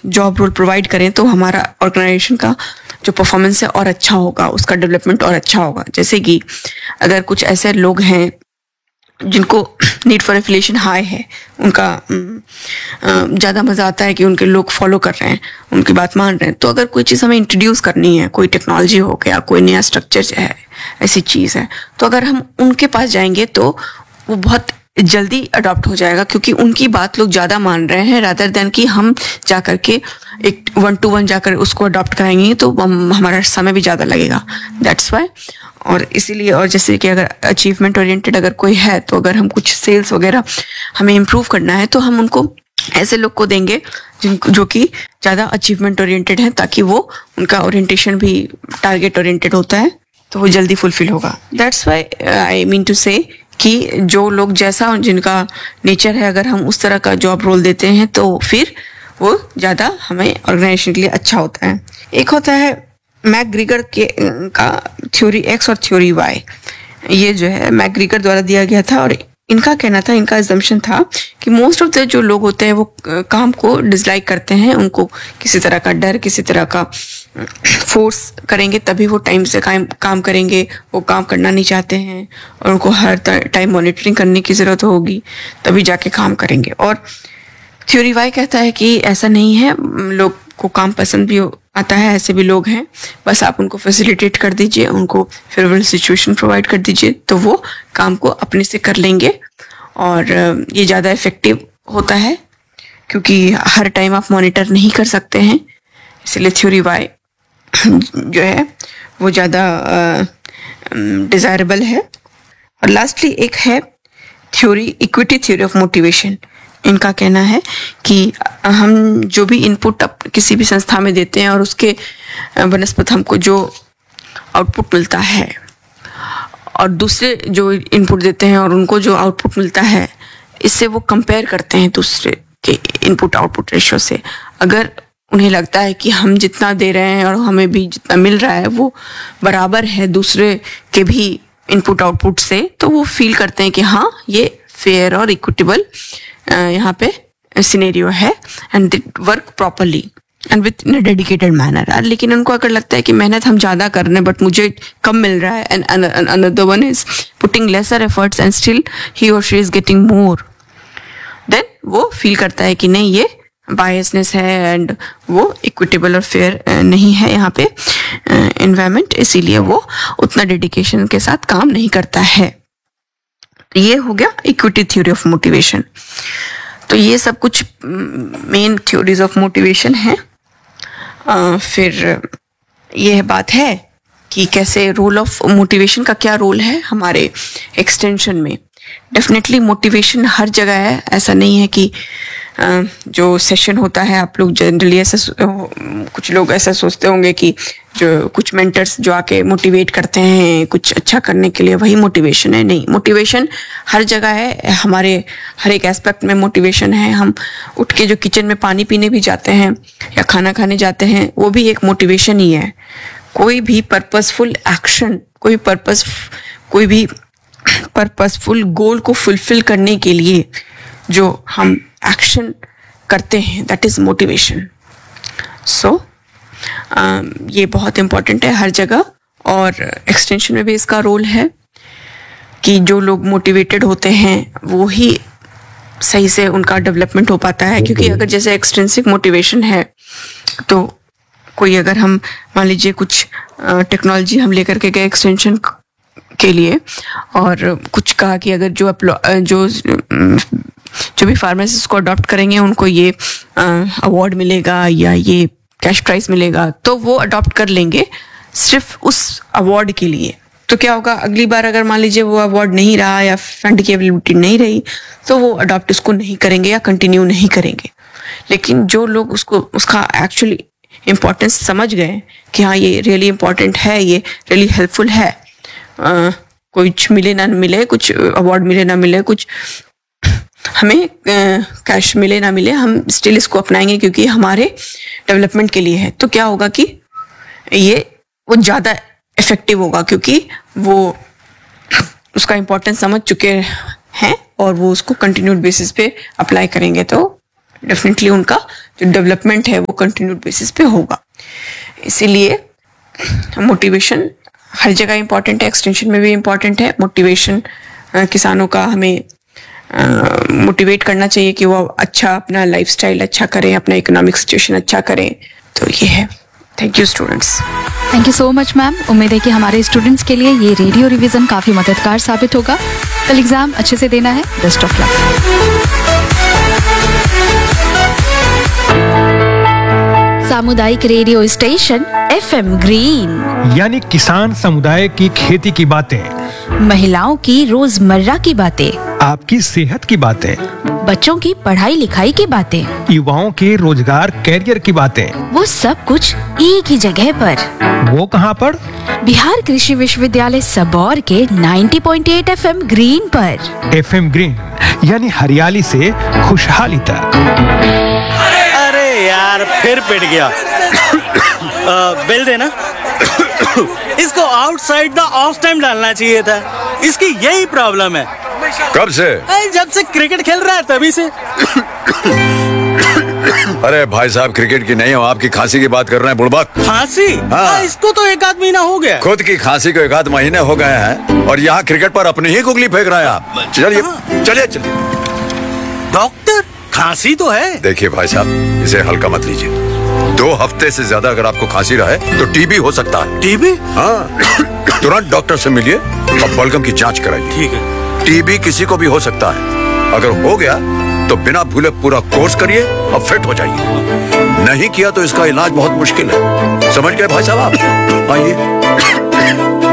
Job role provide करें तो हमारा ऑर्गेनाइजेशन का जो परफॉर्मेंस है और अच्छा होगा, उसका डेवलपमेंट और अच्छा होगा। जैसे कि अगर कुछ ऐसे लोग हैं जिनको नीड फॉर एफिलिएशन हाई है, उनका ज़्यादा मज़ा आता है कि उनके लोग फॉलो कर रहे हैं, उनकी बात मान रहे हैं, तो अगर कोई चीज़ हमें इंट्रोड्यूस करनी है, कोई टेक्नोलॉजी हो गया, कोई नया स्ट्रक्चर है, ऐसी चीज़ है, तो अगर हम उनके पास जाएंगे तो वो बहुत जल्दी अडॉप्ट हो जाएगा, क्योंकि उनकी बात लोग ज़्यादा मान रहे हैं रादर देन कि हम जा कर के एक 1-to-1 जाकर उसको अडॉप्ट कराएंगे तो हमारा समय भी ज़्यादा लगेगा। That's why. और इसीलिए, और जैसे कि अगर अचीवमेंट ओरिएंटेड अगर कोई है, तो अगर हम कुछ सेल्स वगैरह हमें इम्प्रूव करना है तो हम उनको ऐसे लोग को देंगे जो कि ज़्यादा अचीवमेंट ओरिएंटेड हैं, ताकि वो उनका ओरिएंटेशन भी टारगेट ओरिएंटेड होता है तो वो जल्दी फुलफिल होगा। That's why I mean to से कि जो लोग जैसा जिनका नेचर है, अगर हम उस तरह का जॉब रोल देते हैं तो फिर वो ज़्यादा हमें ऑर्गेनाइजेशन के लिए अच्छा होता है। एक होता है मैकग्रीगर का थ्योरी एक्स और थ्योरी वाई। ये जो है मैकग्रीगर द्वारा दिया गया था, और इनका कहना था, इनका अजम्पशन था कि मोस्ट ऑफ द जो लोग होते हैं वो काम को डिसलाइक करते हैं, उनको किसी तरह का डर, किसी तरह का फोर्स करेंगे तभी वो टाइम से काम करेंगे, वो काम करना नहीं चाहते हैं, और उनको हर टाइम मॉनिटरिंग करने की ज़रूरत होगी तभी जाके काम करेंगे। और थ्योरी वाई कहता है कि ऐसा नहीं है, लोग को काम पसंद भी आता है, ऐसे भी लोग हैं, बस आप उनको फैसिलिटेट कर दीजिए, उनको फेवरेबल सिचुएशन प्रोवाइड कर दीजिए तो वो काम को अपने से कर लेंगे, और ये ज़्यादा इफेक्टिव होता है क्योंकि हर टाइम आप मॉनिटर नहीं कर सकते हैं, इसलिए थ्योरी वाई जो है वो ज़्यादा डिज़ायरेबल है। और लास्टली एक है theory, equity theory of motivation. इनका कहना है कि हम जो भी इनपुट किसी भी संस्था में देते हैं और उसके बनस्पत हमको जो आउटपुट मिलता है, और दूसरे जो इनपुट देते हैं और उनको जो आउटपुट मिलता है, इससे वो कंपेयर करते हैं दूसरे के इनपुट आउटपुट रेशियो से। अगर उन्हें लगता है कि हम जितना दे रहे हैं और हमें भी जितना मिल रहा है वो बराबर है दूसरे के भी इनपुट आउटपुट से, तो वो फील करते हैं कि हाँ, ये फेयर और इक्विटेबल यहाँ पे सिनेरियो है, and they work properly and with in a dedicated manner. लेकिन उनको अगर लगता है कि मेहनत हम ज़्यादा कर रहे हैं बट मुझे कम मिल रहा है, and another one is putting laser efforts and still he और she is getting more, then वो फील करता है कि नहीं, ये बायसनेस है एंड वो इक्विटेबल और फेयर नहीं है यहाँ पे एनवायरनमेंट, इसीलिए वो उतना डेडिकेशन के साथ काम नहीं करता है। ये हो गया इक्विटी थ्योरी ऑफ मोटिवेशन। तो ये सब कुछ मेन थ्योरीज ऑफ मोटिवेशन है। फिर यह बात है कि कैसे रोल ऑफ मोटिवेशन का क्या रोल है हमारे एक्सटेंशन में। डेफिनेटली मोटिवेशन हर जगह है, ऐसा नहीं है कि जो सेशन होता है, आप लोग जनरली ऐसा, कुछ लोग ऐसा सोचते होंगे कि जो कुछ मेंटर्स जो आके मोटिवेट करते हैं कुछ अच्छा करने के लिए, वही मोटिवेशन है। नहीं, मोटिवेशन हर जगह है, हमारे हर एक एस्पेक्ट में मोटिवेशन है। हम उठ के जो किचन में पानी पीने भी जाते हैं या खाना खाने जाते हैं, वो भी एक मोटिवेशन ही है। कोई भी पर्पसफुल एक्शन, कोई भी पर्पसफुल गोल को फुलफिल करने के लिए जो हम एक्शन करते हैं, दैट इज मोटिवेशन। सो ये बहुत इम्पोर्टेंट है हर जगह, और एक्सटेंशन में भी इसका रोल है कि जो लोग मोटिवेटेड होते हैं वो ही सही से उनका डेवलपमेंट हो पाता है। क्योंकि अगर जैसे एक्सटेंसिव मोटिवेशन है, तो कोई अगर हम मान लीजिए कुछ टेक्नोलॉजी हम लेकर के गए एक्सटेंशन के लिए, और कुछ कहा कि अगर जो भी फार्मर्स इसको अडॉप्ट करेंगे उनको ये अवार्ड मिलेगा या ये कैश प्राइस मिलेगा, तो वो अडॉप्ट कर लेंगे सिर्फ उस अवार्ड के लिए। तो क्या होगा, अगली बार अगर मान लीजिए वो अवार्ड नहीं रहा या फंड की अवेलेबिलिटी नहीं रही, तो वो अडॉप्ट इसको नहीं करेंगे या कंटिन्यू नहीं करेंगे। लेकिन जो लोग उसका एक्चुअली इम्पोर्टेंस समझ गए कि हाँ, ये रियली इम्पोर्टेंट है, ये रियली हेल्पफुल है, कुछ मिले ना मिले, कुछ अवार्ड मिले ना मिले, कुछ हमें कैश मिले ना मिले, हम स्टिल इसको अपनाएंगे क्योंकि हमारे डेवलपमेंट के लिए है। तो क्या होगा कि वो ज़्यादा इफेक्टिव होगा, क्योंकि वो उसका इम्पोर्टेंस समझ चुके हैं और वो उसको कंटिन्यूड बेसिस पे अप्लाई करेंगे, तो डेफिनेटली उनका जो डेवलपमेंट है वो कंटिन्यूड बेसिस पे होगा। इसीलिए मोटिवेशन हर जगह इम्पॉर्टेंट है, एक्सटेंशन में भी इम्पॉर्टेंट है। मोटिवेशन किसानों का हमें मोटिवेट करना चाहिए कि वो अच्छा अपना लाइफस्टाइल अच्छा करें, अपना इकोनॉमिक सिचुएशन अच्छा करें। तो ये है। Thank you students. Thank you so much ma'am. उम्मीद है कि हमारे स्टूडेंट्स के लिए ये रेडियो रिवीजन काफ़ी मददगार साबित होगा। कल एग्जाम अच्छे से देना है। Best of luck. सामुदायिक रेडियो स्टेशन FM ग्रीन, यानी किसान समुदाय की खेती की बातें, महिलाओं की रोजमर्रा की बातें, आपकी सेहत की बातें, बच्चों की पढ़ाई लिखाई की बातें, युवाओं के रोजगार कैरियर की बातें, वो सब कुछ एक ही जगह पर। वो कहाँ पर? बिहार कृषि विश्वविद्यालय सबौर के 90.8 FM ग्रीन पर। FM ग्रीन यानी हरियाली से खुशहाली तक। अरे यार फिर पिट गया। बिल देना। इसको आउटसाइड द ऑफ टाइम डालना चाहिए था। इसकी यही प्रॉब्लम है। कब से? जब से क्रिकेट खेल रहा है तभी से। अरे भाई साहब, क्रिकेट की नहीं हो, आपकी खांसी की बात कर रहे हैं बुड़बक। खांसी? हाँ। इसको तो 1 महीना हो गया। खुद की खांसी को 1 महीने हो गए हैं और यहाँ क्रिकेट पर अपनी ही गुगली फेंक रहे हैं आप। चलिए चलिए चलिए। डॉक्टर, खांसी तो है। देखिए भाई साहब, इसे हल्का मत लीजिए। 2 हफ्ते से ज्यादा अगर आपको खांसी रहे तो टीबी हो सकता है। टीबी? हाँ, तुरंत डॉक्टर से मिलिए और बलगम की जांच कराइए। ठीक है। टीबी किसी को भी हो सकता है। अगर हो गया तो बिना भूले पूरा कोर्स करिए और फिट हो जाइए। नहीं किया तो इसका इलाज बहुत मुश्किल है। समझ गए भाई साहब आप? आइए।